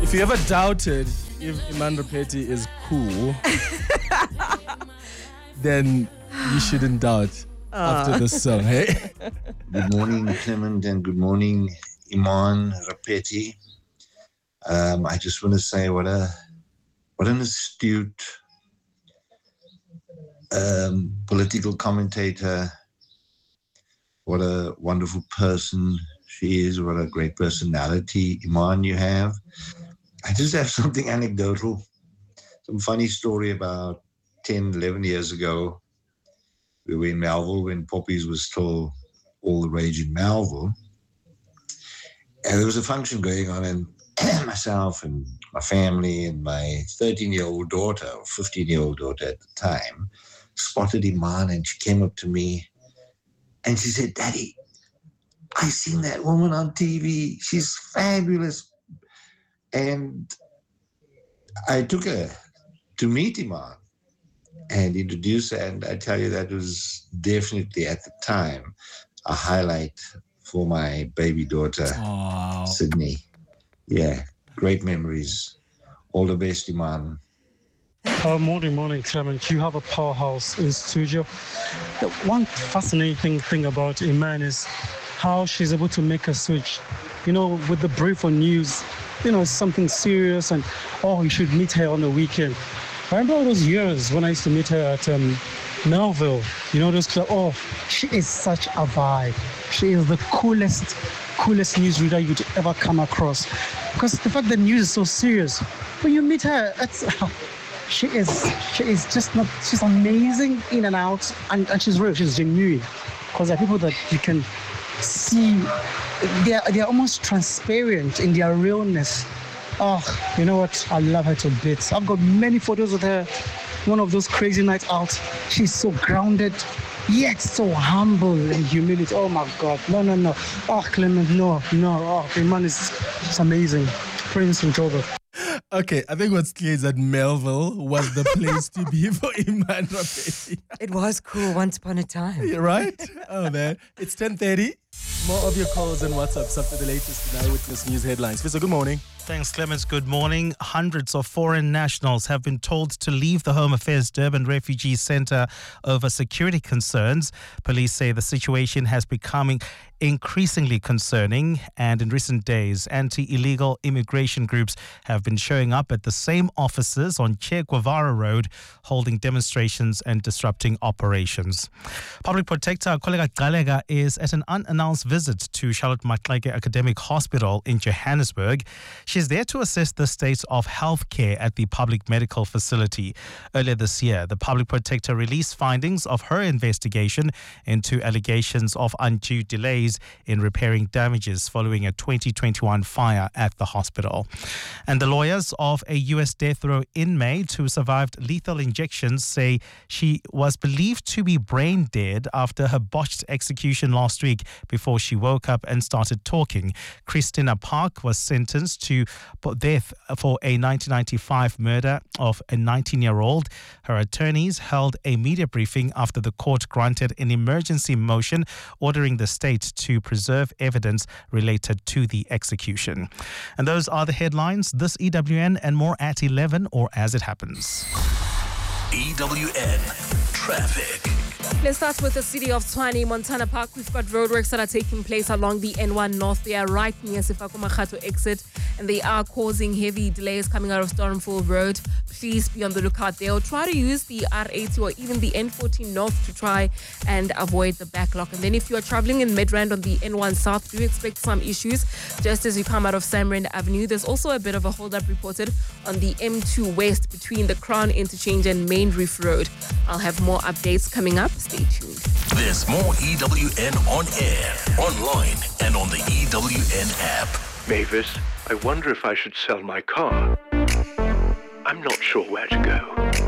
If you ever doubted if Iman Rapeti is cool, then you shouldn't doubt after this song, hey? Good morning, Clement, and good morning, Iman Rapeti. I just want to say what an astute political commentator, what a wonderful person she is, what a great personality, Iman, you have. I just have something anecdotal, some funny story about 10, 11 years ago. We were in Melville when Poppies was still all the rage in Melville. And there was a function going on, and myself and my family and my 13-year-old daughter, or 15-year-old daughter at the time, spotted Iman, and she came up to me and she said, "Daddy, I seen that woman on TV. She's fabulous." And I took her to meet Iman and introduce her, and I tell you, that was definitely at the time a highlight for my baby daughter, Sydney. Yeah, great memories. All the best, Iman. Morning, Clement. You have a powerhouse in studio. The one fascinating thing about Iman is how she's able to make a switch. You know, with the brief on news, you know, it's something serious, and you should meet her on the weekend. I remember all those years when I used to meet her at Melville. You know, those clubs. She is such a vibe. She is the coolest newsreader you'd ever come across. Because the fact that news is so serious, when you meet her, she is just not. She's amazing in and out, and she's real. She's genuine. Because there are people that you can see, they're almost transparent in their realness. You know what? I love her to bits. I've got many photos with her. One of those crazy nights out. She's so grounded, yet so humble and humility. Oh my God. No. Clement, no. Iman is amazing. Prince from Joburg. Okay, I think what's clear is that Melville was the place to be for Iman Rapeti. It was cool once upon a time. Yeah, right? Oh, man. It's 10:30. More of your calls and WhatsApps after the latest in Eyewitness News headlines. Visa, good morning. Thanks, Clemens. Good morning. Hundreds of foreign nationals have been told to leave the Home Affairs Durban Refugee Centre over security concerns. Police say the situation has become increasingly concerning, and in recent days, anti-illegal immigration groups have been showing up at the same offices on Che Guevara Road, holding demonstrations and disrupting operations. Public Protector Koleka Galega is at an unannounced visit to Charlotte Maxeke Academic Hospital in Johannesburg. She's there to assess the state of healthcare at the public medical facility. Earlier this year, the Public Protector released findings of her investigation into allegations of undue delays in repairing damages following a 2021 fire at the hospital. And the lawyers of a U.S. death row inmate who survived lethal injections say she was believed to be brain dead after her botched execution last week before she woke up and started talking. Christina Park was sentenced to death for a 1995 murder of a 19-year-old. Her attorneys held a media briefing after the court granted an emergency motion ordering the state to preserve evidence related to the execution. And those are the headlines. This EWN and more at 11 or as it happens. EWN Traffic. Let's start with the city of Tshwane, Montana Park. We've got roadworks that are taking place along the N1 North. They are right near Sefako Makhato exit, and they are causing heavy delays coming out of Stormful Road. Please be on the lookout there, or try to use the R80 or even the N14 North to try and avoid the backlog. And then if you are traveling in Midrand on the N1 South, do expect some issues just as you come out of Samrand Avenue. There's also a bit of a hold-up reported on the M2 West between the Crown Interchange and Main Reef Road. I'll have more updates coming up. Stay tuned. There's more EWN on air, online, and on the EWN app. Mavis, I wonder if I should sell my car. I'm not sure where to go.